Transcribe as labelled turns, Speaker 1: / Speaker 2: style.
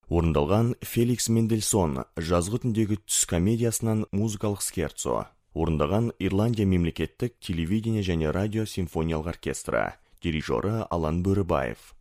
Speaker 1: Орындалған Феликс Мендельсон жазғы түндегі түс комедиясынан музыкалық скерцо. Орындаған Ирландия мемлекеттік телевидение және радио симфониялық оркестрі. Дирижері Алан Бөрібаев.